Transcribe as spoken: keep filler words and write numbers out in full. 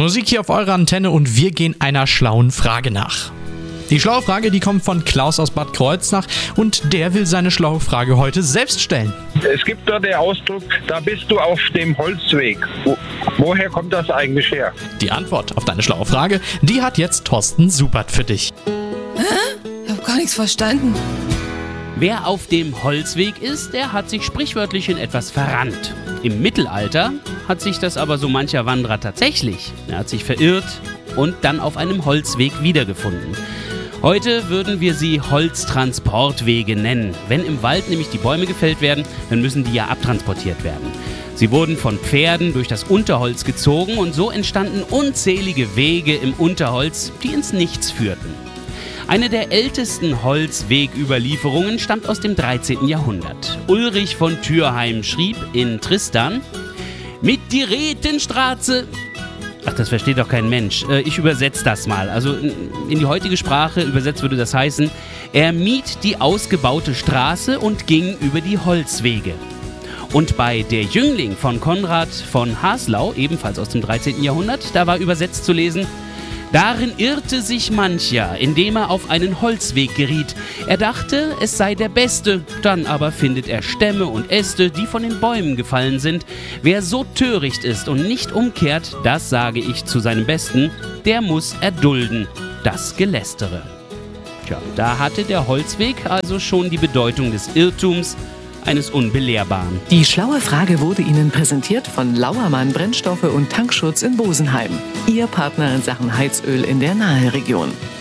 Musik hier auf eurer Antenne und wir gehen einer schlauen Frage nach. Die schlaue Frage, die kommt von Klaus aus Bad Kreuznach und der will seine schlaue Frage heute selbst stellen. Es gibt da den Ausdruck, da bist du auf dem Holzweg. Wo, woher kommt das eigentlich her? Die Antwort auf deine schlaue Frage, die hat jetzt Thorsten Supert für dich. Hä? Ich hab gar nichts verstanden. Wer auf dem Holzweg ist, der hat sich sprichwörtlich in etwas verrannt. Im Mittelalter hat sich das aber so mancher Wanderer tatsächlich. Er hat sich verirrt und dann auf einem Holzweg wiedergefunden. Heute würden wir sie Holztransportwege nennen. Wenn im Wald nämlich die Bäume gefällt werden, dann müssen die ja abtransportiert werden. Sie wurden von Pferden durch das Unterholz gezogen und so entstanden unzählige Wege im Unterholz, die ins Nichts führten. Eine der ältesten Holzwegüberlieferungen stammt aus dem dreizehnten Jahrhundert. Ulrich von Thürheim schrieb in Tristan: Mit die Retenstraße. Ach, das versteht doch kein Mensch. Ich übersetze das mal. Also in die heutige Sprache übersetzt würde das heißen: Er mied die ausgebaute Straße und ging über die Holzwege. Und bei Der Jüngling von Konrad von Haslau, ebenfalls aus dem dreizehnten Jahrhundert, da war übersetzt zu lesen: Darin irrte sich mancher, indem er auf einen Holzweg geriet. Er dachte, es sei der beste, dann aber findet er Stämme und Äste, die von den Bäumen gefallen sind. Wer so töricht ist und nicht umkehrt, das sage ich zu seinem Besten, der muss erdulden das Gelästere. Tja, da hatte der Holzweg also schon die Bedeutung des Irrtums, eines Unbelehrbaren. Die schlaue Frage wurde Ihnen präsentiert von Lauermann Brennstoffe und Tankschutz in Bosenheim. Ihr Partner in Sachen Heizöl in der Naheregion.